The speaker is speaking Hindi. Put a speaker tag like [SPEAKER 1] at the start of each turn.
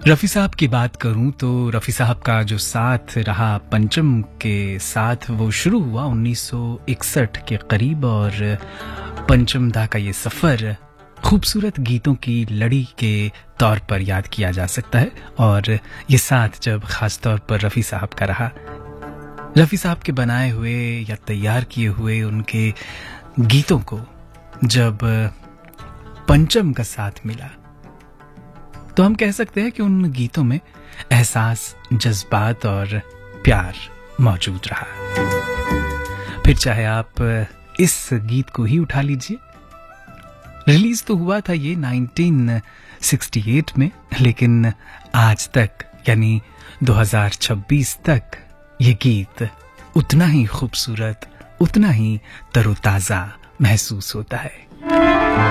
[SPEAKER 1] रफ़ी साहब की बात करूं तो रफ़ी साहब का जो साथ रहा पंचम के साथ वो शुरू हुआ 1961 के करीब और पंचम दा का ये सफ़र खूबसूरत गीतों की लड़ी के तौर पर याद किया जा सकता है। और ये साथ जब ख़ास तौर पर रफ़ी साहब का रहा, रफ़ी साहब के बनाए हुए या तैयार किए हुए उनके गीतों को जब पंचम का साथ मिला तो हम कह सकते हैं कि उन गीतों में एहसास, जज्बात और प्यार मौजूद रहा। फिर चाहे आप इस गीत को ही उठा लीजिए, रिलीज तो हुआ था ये 1968 में, लेकिन आज तक यानी 2026 तक ये गीत उतना ही खूबसूरत, उतना ही तरोताज़ा महसूस होता है।